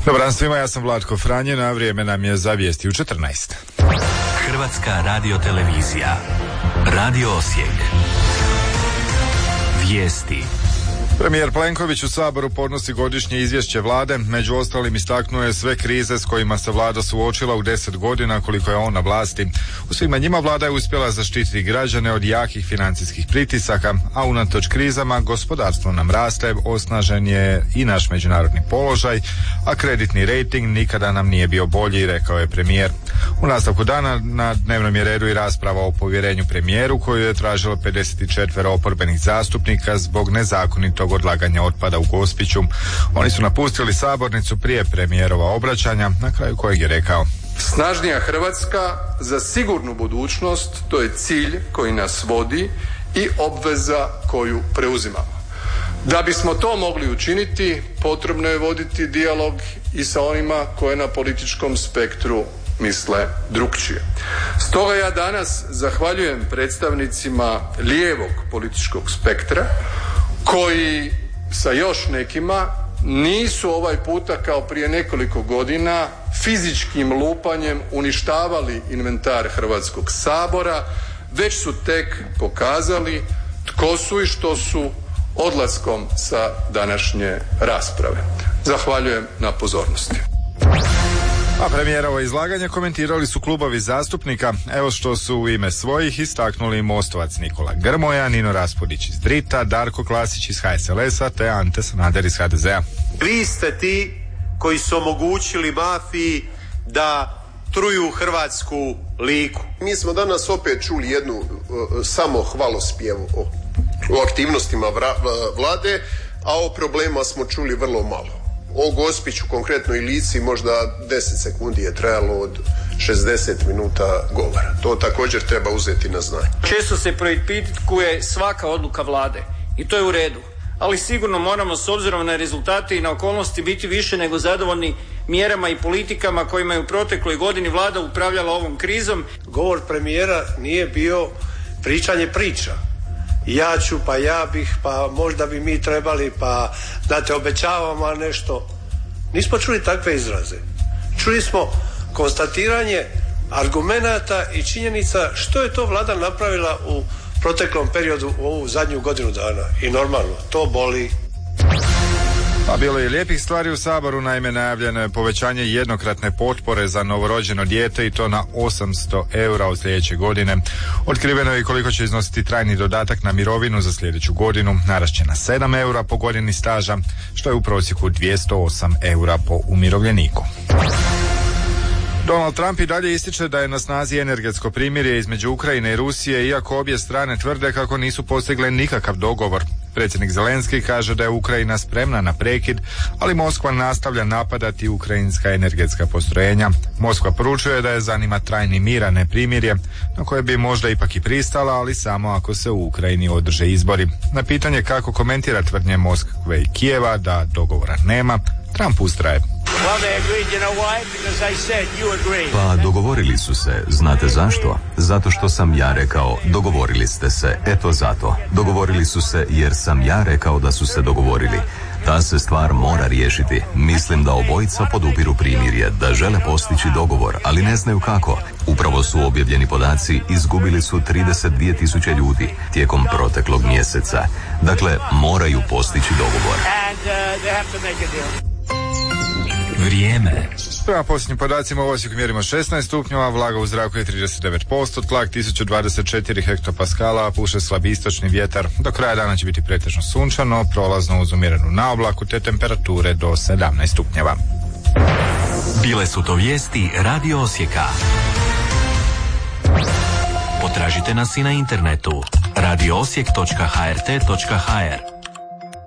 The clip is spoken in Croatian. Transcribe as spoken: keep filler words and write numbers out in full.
Dobar dan svima, ja sam Vlatko Franjen, a vrijeme nam je za vijesti u četrnaest. Hrvatska radiotelevizija. Radio Osijek. Vijesti. Premijer Plenković u Saboru podnosi godišnje izvješće vlade, među ostalim istaknuo je sve krize s kojima se vlada suočila u deset godina koliko je on na vlasti. U svima njima vlada je uspjela zaštititi građane od jakih financijskih pritisaka, a unatoč krizama gospodarstvo nam raste, osnažen je i naš međunarodni položaj, a kreditni rejting nikada nam nije bio bolji, rekao je premijer. U nastavku dana na dnevnom je redu i rasprava o povjerenju premijeru koju je tražilo pedeset četiri oporbenih zastupnika zbog nezakonitog odlaganja otpada u Gospiću. Oni su napustili sabornicu prije premijerova obraćanja, na kraju kojeg je rekao: snažnija Hrvatska za sigurnu budućnost, to je cilj koji nas vodi i obveza koju preuzimamo. Da bismo to mogli učiniti, potrebno je voditi dijalog i sa onima koje na političkom spektru misle drukčije. Stoga ja danas zahvaljujem predstavnicima lijevog političkog spektra koji sa još nekima nisu ovaj puta kao prije nekoliko godina fizičkim lupanjem uništavali inventar Hrvatskog sabora, već su tek pokazali tko su i što su odlaskom sa današnje rasprave. Zahvaljujem na pozornosti. A premijerovo izlaganje komentirali su klubovi zastupnika, evo što su u ime svojih istaknuli Mostovac Nikola Grmoja, Nino Raspudić iz Drita, Darko Klasić iz H S L S-a te Ante Sanader iz H D Z-a. Vi ste ti koji su omogućili mafiji da truju hrvatsku Liku. Mi smo danas opet čuli jednu uh, samo hvalospjevu o, o aktivnostima vra, vlade, a o problema smo čuli vrlo malo. O Gospiću, konkretno i Lici, možda deset sekundi je trajalo od šezdeset minuta govora. To također treba uzeti na znanje. Često se preispitkuje svaka odluka vlade i to je u redu, ali sigurno moramo s obzirom na rezultate i na okolnosti biti više nego zadovoljni mjerama i politikama kojima je u protekloj godini vlada upravljala ovom krizom. Govor premijera nije bio pričanje priča. Ja ću, pa ja bih, pa možda bi mi trebali, pa da te obećavamo nešto. Nismo čuli takve izraze. Čuli smo konstatiranje argumenata i činjenica što je to vlada napravila u proteklom periodu, u ovu zadnju godinu dana. I normalno, to boli. Pa bilo je lijepih stvari u Saboru, naime najavljeno je povećanje jednokratne potpore za novorođeno dijete i to na osamsto eura od sljedeće godine. Otkriveno je koliko će iznositi trajni dodatak na mirovinu za sljedeću godinu, narašće na sedam eura po godini staža, što je u prosjeku dvjesto osam eura po umirovljeniku. Donald Trump i dalje ističe da je na snazi energetsko primirje između Ukrajine i Rusije, iako obje strane tvrde kako nisu postigle nikakav dogovor. Predsjednik Zelenski kaže da je Ukrajina spremna na prekid, ali Moskva nastavlja napadati ukrajinska energetska postrojenja. Moskva poručuje da je zanima trajni mir, a ne primirje, na koje bi možda ipak i pristala, ali samo ako se u Ukrajini održe izbori. Na pitanje kako komentira tvrdnje Moskve i Kijeva da dogovora nema, Trump ustraje. Pa dogovorili su se, znate zašto? Zato što sam ja rekao, dogovorili ste se, eto zato. Dogovorili su se jer sam ja rekao da su se dogovorili. Ta se stvar mora riješiti. Mislim da obojica podupiru primirje, da žele postići dogovor, ali ne znaju kako. Upravo su objavljeni podaci, izgubili su trideset dvije tisuće ljudi tijekom proteklog mjeseca. Dakle, moraju postići dogovor. Vrijeme. Prema posljednjim podacima u Osijeku mjerimo šesnaest stupnjeva, vlaga u zraku je trideset devet posto, tlak tisuću dvadeset četiri hektopaskala, puše slabi istočni vjetar. Do kraja dana će biti pretežno sunčano, prolazno uz umjerenu naoblaku te temperature do sedamnaest stupnjeva. Bile su to vijesti Radio Osijeka. Potražite nas i na internetu radio osijek točka h r t točka h r.